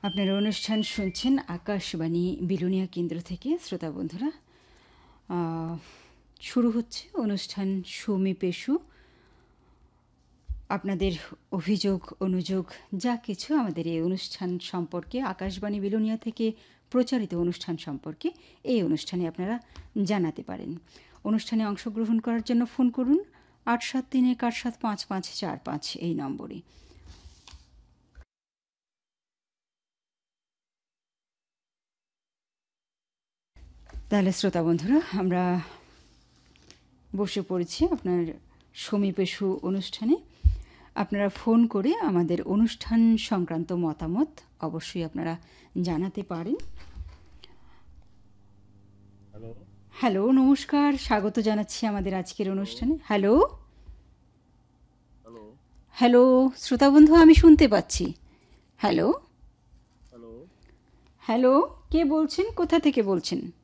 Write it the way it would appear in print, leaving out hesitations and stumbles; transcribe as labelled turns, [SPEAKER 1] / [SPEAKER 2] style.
[SPEAKER 1] আপনারা অনুষ্ঠান শুনছেন আকাশবাণী বিলুনিয়া কেন্দ্র থেকে। শ্রোতা বন্ধুরা, শুরু হচ্ছে অনুষ্ঠান সুমি পেশু। আপনাদের অভিযোগ অনুযোগ যা কিছু আমাদের এই অনুষ্ঠান সম্পর্কে, আকাশবাণী বিলুনিয়া থেকে প্রচারিত অনুষ্ঠান সম্পর্কে এই অনুষ্ঠানে আপনারা জানাতে পারেন। অনুষ্ঠানে অংশগ্রহণ করার জন্য ফোন করুন ৮৭৩-১৭৫৫৪৫ এই নম্বরে। তাহলে শ্রোতা বন্ধুরা, আমরা বসে পড়েছি আপনার সমীপেশু অনুষ্ঠানে। আপনারা ফোন করে আমাদের অনুষ্ঠান সংক্রান্ত মতামত অবশ্যই আপনারা জানাতে পারেন। হ্যালো, নমস্কার, স্বাগত জানাচ্ছি আমাদের আজকের অনুষ্ঠানে। হ্যালো হ্যালো শ্রোতা বন্ধু, আমি শুনতে পাচ্ছি। হ্যালো হ্যালো, কে বলছেন, কোথা থেকে বলছেন?